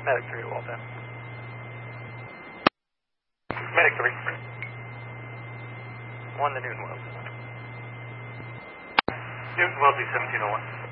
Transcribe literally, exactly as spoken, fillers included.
Medic three to Walton. Medic three. one to Newton Wells. Newton Wellesley seventeen oh one.